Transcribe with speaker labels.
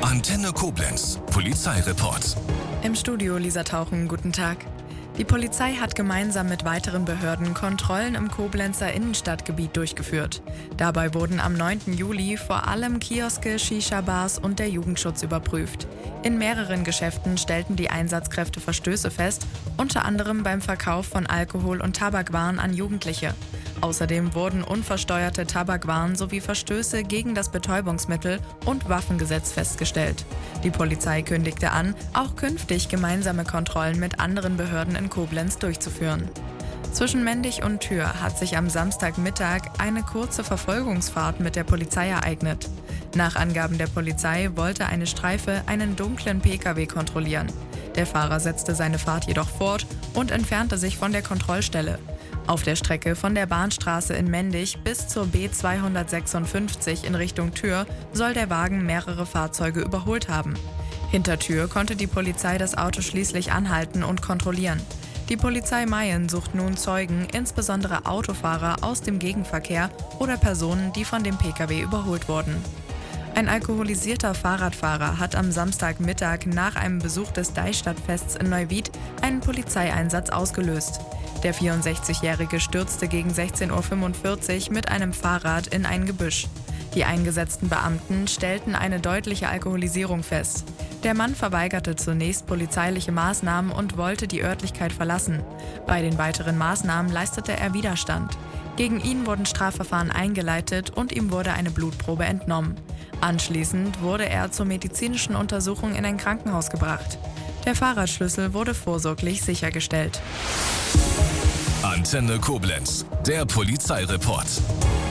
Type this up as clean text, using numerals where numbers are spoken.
Speaker 1: Antenne Koblenz, Polizeireport.
Speaker 2: Im Studio Lisa Tauchen, guten Tag. Die Polizei hat gemeinsam mit weiteren Behörden Kontrollen im Koblenzer Innenstadtgebiet durchgeführt. Dabei wurden am 9. Juli vor allem Kioske, Shisha-Bars und der Jugendschutz überprüft. In mehreren Geschäften stellten die Einsatzkräfte Verstöße fest, unter anderem beim Verkauf von Alkohol- und Tabakwaren an Jugendliche. Außerdem wurden unversteuerte Tabakwaren sowie Verstöße gegen das Betäubungsmittel- und Waffengesetz festgestellt. Die Polizei kündigte an, auch künftig gemeinsame Kontrollen mit anderen Behörden in Koblenz durchzuführen. Zwischen Mendig und Thür hat sich am Samstagmittag eine kurze Verfolgungsfahrt mit der Polizei ereignet. Nach Angaben der Polizei wollte eine Streife einen dunklen Pkw kontrollieren. Der Fahrer setzte seine Fahrt jedoch fort und entfernte sich von der Kontrollstelle. Auf der Strecke von der Bahnstraße in Mendig bis zur B256 in Richtung Thür soll der Wagen mehrere Fahrzeuge überholt haben. Hinter Thür konnte die Polizei das Auto schließlich anhalten und kontrollieren. Die Polizei Mayen sucht nun Zeugen, insbesondere Autofahrer aus dem Gegenverkehr oder Personen, die von dem Pkw überholt wurden. Ein alkoholisierter Fahrradfahrer hat am Samstagmittag nach einem Besuch des Deichstadtfests in Neuwied einen Polizeieinsatz ausgelöst. Der 64-Jährige stürzte gegen 16:45 Uhr mit einem Fahrrad in ein Gebüsch. Die eingesetzten Beamten stellten eine deutliche Alkoholisierung fest. Der Mann verweigerte zunächst polizeiliche Maßnahmen und wollte die Örtlichkeit verlassen. Bei den weiteren Maßnahmen leistete er Widerstand. Gegen ihn wurden Strafverfahren eingeleitet und ihm wurde eine Blutprobe entnommen. Anschließend wurde er zur medizinischen Untersuchung in ein Krankenhaus gebracht. Der Fahrradschlüssel wurde vorsorglich sichergestellt.
Speaker 1: Antenne Koblenz, der Polizeireport.